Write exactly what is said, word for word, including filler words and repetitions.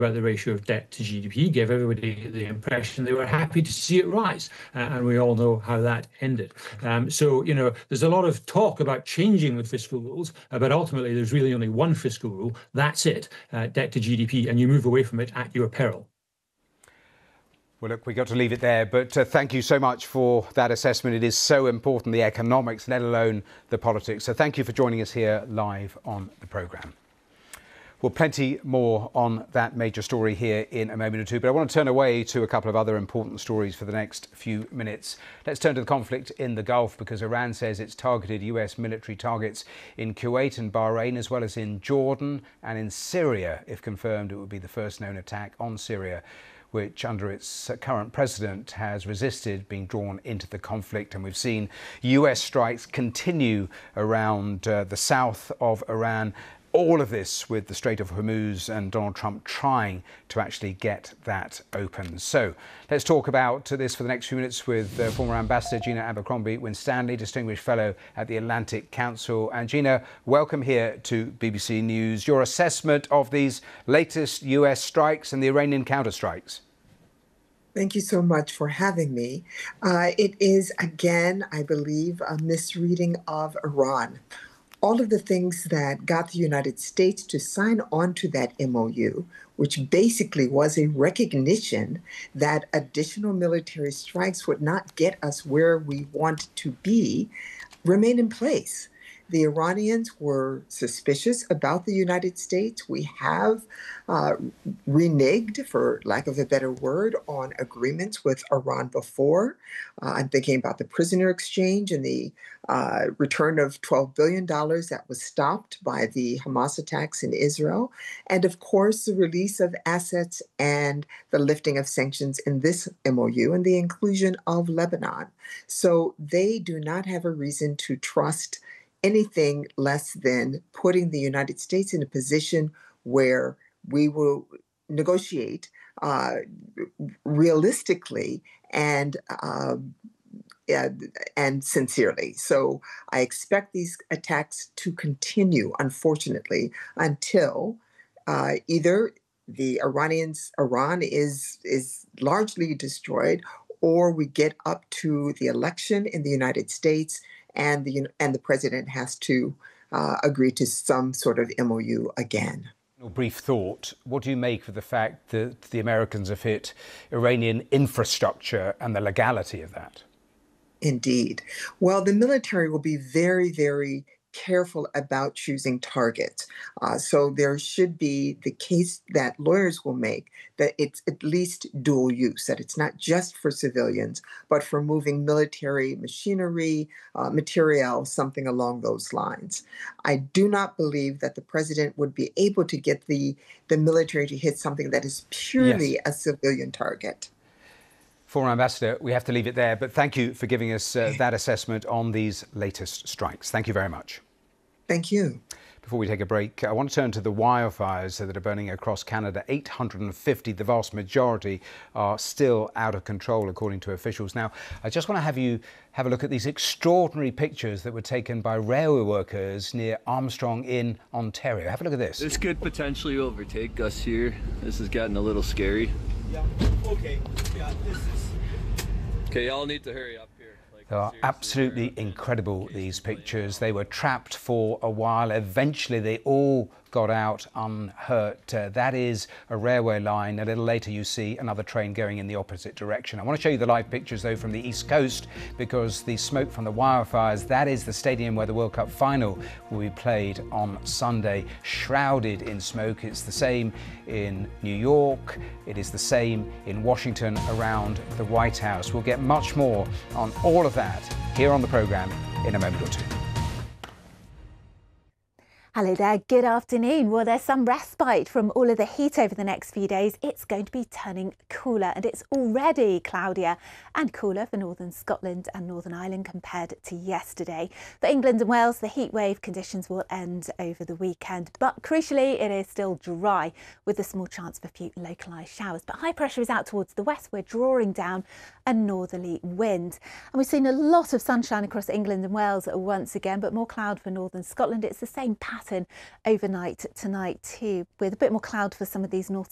about the ratio of debt to G D P, gave everybody the impression they were happy to see it rise. Uh, and we all know how that ended. Um, so, you know, there's a lot of talk about changing the fiscal rules, uh, but ultimately there's really only one fiscal rule. That's it, uh, debt to G D P, and you move away from it at your peril. Well, look, we got to leave it there, but uh, thank you so much for that assessment. It is so important, the economics, let alone the politics. So thank you for joining us here live on the programme. Well, plenty more on that major story here in a moment or two, but I want to turn away to a couple of other important stories for the next few minutes. Let's turn to the conflict in the Gulf, because Iran says it's targeted U S military targets in Kuwait and Bahrain, as well as in Jordan and in Syria. If confirmed, it would be the first known attack on Syria, which under its current president has resisted being drawn into the conflict. And we've seen U S strikes continue around uh, the south of Iran. All of this with the Strait of Hormuz and Donald Trump trying to actually get that open. So let's talk about this for the next few minutes with uh, former Ambassador Gina Abercrombie Winstanley, Distinguished Fellow at the Atlantic Council. And Gina, welcome here to B B C News. Your assessment of these latest U S strikes and the Iranian counterstrikes. Thank you so much for having me. Uh, it is, again, I believe, a misreading of Iran. All of the things that got the United States to sign on to that M O U, which basically was a recognition that additional military strikes would not get us where we want to be, remain in place. The Iranians were suspicious about the United States. We have uh, reneged, for lack of a better word, on agreements with Iran before. Uh, I'm thinking about the prisoner exchange and the uh, return of twelve billion dollars that was stopped by the Hamas attacks in Israel. And of course, the release of assets and the lifting of sanctions in this M O U and the inclusion of Lebanon. So they do not have a reason to trust anything less than putting the United States in a position where we will negotiate uh, realistically and uh, and sincerely. So I expect these attacks to continue, unfortunately, until uh, either the Iranians, Iran is is largely destroyed, or we get up to the election in the United States and the and the president has to uh, agree to some sort of M O U again. A brief thought. What do you make of the fact that the Americans have hit Iranian infrastructure and the legality of that? Indeed. Well, the military will be very, very careful about choosing targets. Uh, so there should be the case that lawyers will make that it's at least dual use, that it's not just for civilians, but for moving military machinery, uh, material, something along those lines. I do not believe that the president would be able to get the, the military to hit something that is purely yes. a civilian target. Former Ambassador, we have to leave it there, but thank you for giving us uh, that assessment on these latest strikes. Thank you very much. Thank you. Before we take a break, I want to turn to the wildfires that are burning across Canada. eight hundred fifty, the vast majority, are still out of control, according to officials. Now, I just want to have you have a look at these extraordinary pictures that were taken by railway workers near Armstrong in Ontario. Have a look at this. This could potentially overtake us here. This is getting a little scary. Yeah, okay. Yeah, this is... Okay, y'all need to hurry up here. Like, they are absolutely incredible, these pictures. They were trapped for a while. Eventually, they all got out unhurt. Uh, that is a railway line. A little later, you see another train going in the opposite direction. I want to show you the live pictures, though, from the East Coast, because the smoke from the wildfires, that is the stadium where the World Cup final will be played on Sunday, shrouded in smoke. It's the same in New York. It is the same in Washington, around the White House. We'll get much more on all of that here on the programme in a moment or two. Hello there, good afternoon. Well, there's some respite from all of the heat over the next few days. It's going to be turning cooler, and it's already cloudier and cooler for northern Scotland and Northern Ireland compared to yesterday. For England and Wales, the heat wave conditions will end over the weekend, but crucially, it is still dry with a small chance of a few localised showers. But high pressure is out towards the west. We're drawing down a northerly wind, and we've seen a lot of sunshine across England and Wales once again, but more cloud for northern Scotland. It's the same pattern overnight tonight too, with a bit more cloud for some of these north